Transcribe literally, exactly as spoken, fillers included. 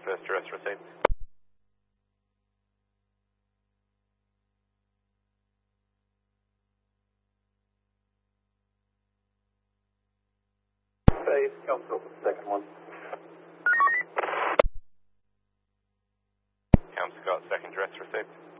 first address received. Phase, Council, second one. Count Scott, second address received.